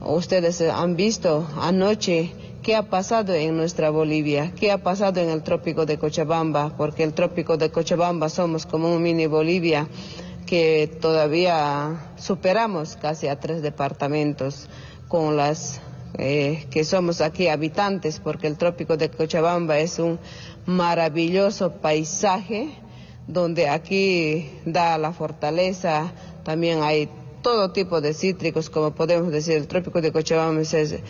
Ustedes han visto anoche qué ha pasado en nuestra Bolivia, qué ha pasado en el trópico de Cochabamba, porque el trópico de Cochabamba somos como un mini Bolivia que todavía superamos casi a 3 departamentos con las que somos aquí habitantes, porque el trópico de Cochabamba es un maravilloso paisaje donde aquí da la fortaleza, también hay todo tipo de cítricos, como podemos decir. El trópico de Cochabamba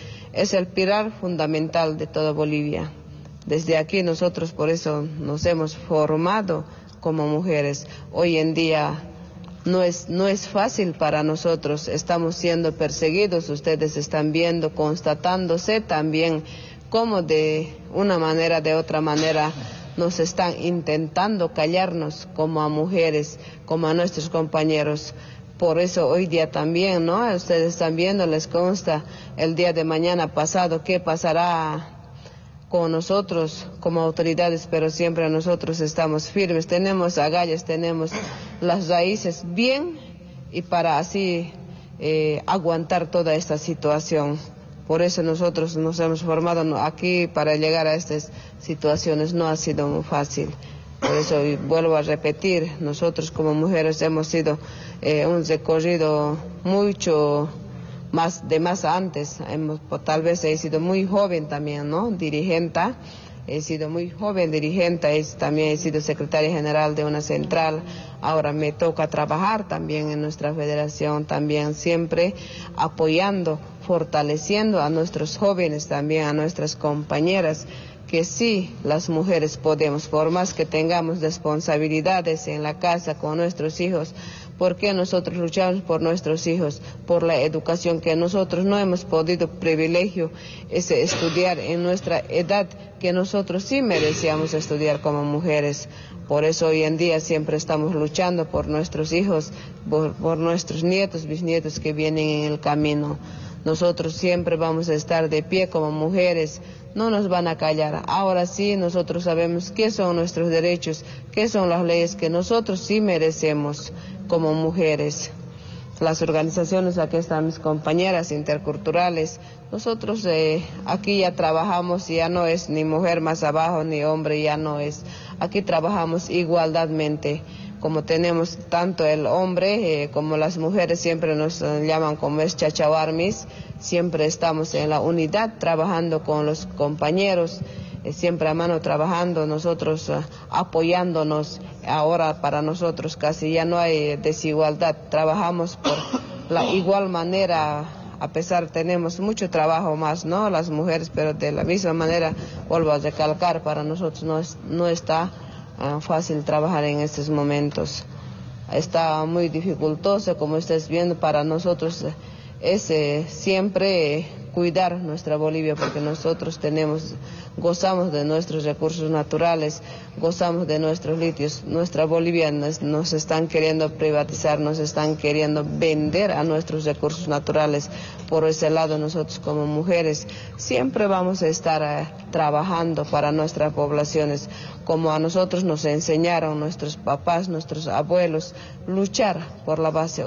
es el pilar fundamental de toda Bolivia. Desde aquí nosotros por eso nos hemos formado como mujeres. Hoy en día no es fácil para nosotros, estamos siendo perseguidos, ustedes están viendo, constatándose también cómo de una manera, de otra manera, nos están intentando callarnos como a mujeres, como a nuestros compañeros. Por eso hoy día también, ¿no? Ustedes están viendo, les consta el día de mañana pasado qué pasará con nosotros como autoridades, pero siempre nosotros estamos firmes, tenemos agallas, tenemos las raíces bien y para así aguantar toda esta situación. Por eso nosotros nos hemos formado aquí para llegar a estas situaciones, no ha sido muy fácil. Por eso vuelvo a repetir, nosotros como mujeres hemos sido un recorrido mucho más antes, tal vez he sido muy joven también, ¿no? Dirigente, he sido muy joven dirigente, también he sido secretaria general de una central, ahora me toca trabajar también en nuestra federación, también siempre apoyando, fortaleciendo a nuestros jóvenes, también a nuestras compañeras, que sí, las mujeres podemos, por más que tengamos responsabilidades en la casa con nuestros hijos, porque nosotros luchamos por nuestros hijos, por la educación que nosotros no hemos podido privilegio, ese estudiar en nuestra edad, que nosotros sí merecíamos estudiar como mujeres. Por eso hoy en día siempre estamos luchando por nuestros hijos, por nuestros nietos, bisnietos que vienen en el camino. Nosotros siempre vamos a estar de pie como mujeres, no nos van a callar. Ahora sí, nosotros sabemos qué son nuestros derechos, qué son las leyes que nosotros sí merecemos como mujeres. Las organizaciones, aquí están mis compañeras interculturales, nosotros aquí ya trabajamos, ya no es ni mujer más abajo ni hombre, ya no es. Aquí trabajamos igualdadmente. Como tenemos tanto el hombre como las mujeres, siempre nos llaman como es chachahuarmis, siempre estamos en la unidad trabajando con los compañeros, siempre a mano trabajando, nosotros apoyándonos. Ahora para nosotros casi ya no hay desigualdad, trabajamos por la igual manera, a pesar tenemos mucho trabajo más, ¿no? Las mujeres, pero de la misma manera, vuelvo a recalcar, para nosotros no está fácil trabajar en estos momentos. Está muy dificultoso, como ustedes viendo, para nosotros es siempre cuidar nuestra Bolivia, porque nosotros gozamos de nuestros recursos naturales, gozamos de nuestros litios. Nuestra Bolivia nos están queriendo privatizar, nos están queriendo vender a nuestros recursos naturales. Por ese lado, nosotros como mujeres siempre vamos a estar trabajando para nuestras poblaciones, como a nosotros nos enseñaron nuestros papás, nuestros abuelos, luchar por la base.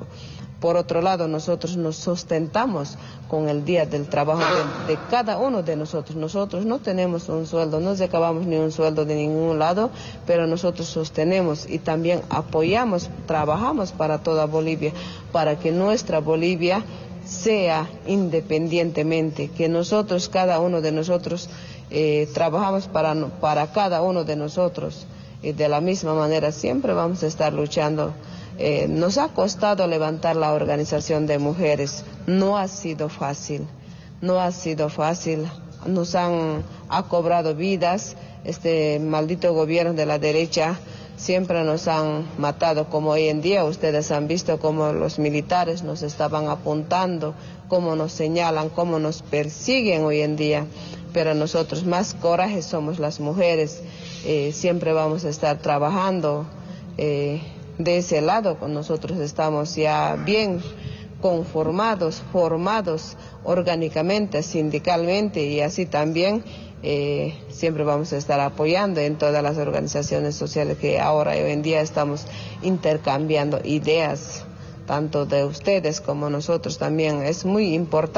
Por otro lado, nosotros nos sustentamos con el día del trabajo de cada uno de nosotros. Nosotros no tenemos un sueldo, no recabamos ni un sueldo de ningún lado, pero nosotros sostenemos y también apoyamos, trabajamos para toda Bolivia, para que nuestra Bolivia sea independientemente, que nosotros, cada uno de nosotros, trabajamos para cada uno de nosotros. Y de la misma manera siempre vamos a estar luchando. Nos ha costado levantar la organización de mujeres, no ha sido fácil, nos ha cobrado vidas, este maldito gobierno de la derecha siempre nos han matado, como hoy en día ustedes han visto cómo los militares nos estaban apuntando, cómo nos señalan, cómo nos persiguen hoy en día, pero nosotros más coraje somos las mujeres, siempre vamos a estar trabajando. De ese lado, nosotros estamos ya bien conformados, formados orgánicamente, sindicalmente, y así también siempre vamos a estar apoyando en todas las organizaciones sociales que ahora hoy en día estamos intercambiando ideas, tanto de ustedes como nosotros también. Es muy importante.